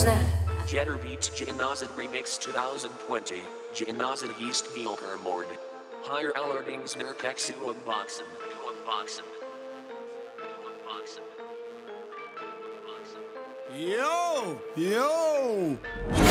Jetter Beats Jinnazan Remix 2020. Jinnazan East Vielker Mord. Higher Allerdings Nurkexu Unboxen. Yo!